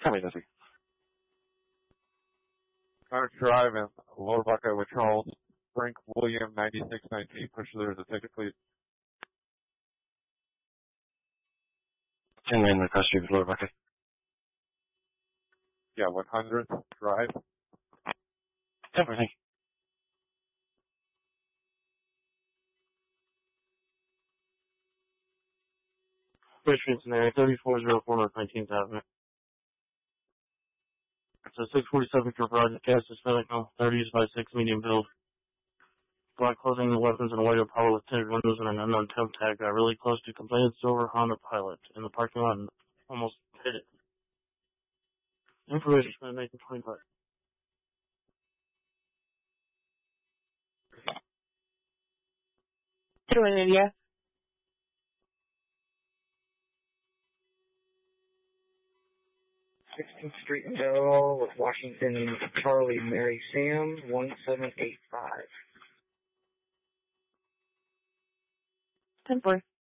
Tell me, Nessie. Connor Drive and Lower Buckeye with Charles. Frank William, 9619. Push there the ticket, please. 10 Lane across street with Lower Buckeye. Yeah, 100th Drive. 10 for, thank you. Richmond, Cincinnati, 3404 North 19th Avenue. It's a 647 for Project Gas Hispanic, 30s by 6 medium build. Black clothing, weapons, and a white Apollo with tinted windows and an unknown temp tag. Got really close to complaining silver Honda Pilot in the parking lot and almost hit it. Information from Nathan 25. Doing India. Sixteenth Street Mill with Washington Charlie Mary Sam 1785. 10-4.